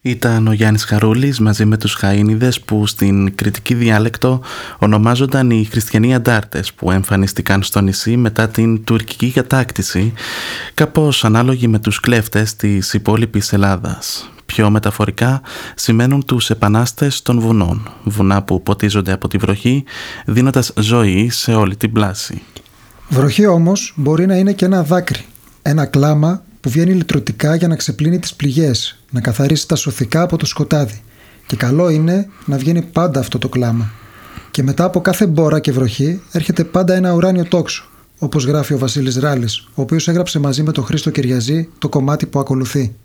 Ήταν ο Γιάννης Χαρούλης μαζί με τους Χαΐνιδες, που στην κρητική διάλεκτο ονομάζονταν οι χριστιανοί αντάρτες, που εμφανίστηκαν στο νησί μετά την τουρκική κατάκτηση, κάπως ανάλογοι με τους κλέφτες της υπόλοιπης Ελλάδας. Πιο μεταφορικά σημαίνουν τους επανάστες των βουνών, βουνά που ποτίζονται από τη βροχή, δίνοντας ζωή σε όλη την πλάση. Βροχή όμως μπορεί να είναι και ένα δάκρυ, ένα κλάμα που βγαίνει λυτρωτικά για να ξεπλύνει τις πληγές, να καθαρίσει τα σωθικά από το σκοτάδι. Και καλό είναι να βγαίνει πάντα αυτό το κλάμα. Και μετά από κάθε μπόρα και βροχή έρχεται πάντα ένα ουράνιο τόξο, όπως γράφει ο Βασίλης Ράλης, ο οποίος έγραψε μαζί με τον Χρήστο Κυριαζή το κομμάτι που ακολουθεί.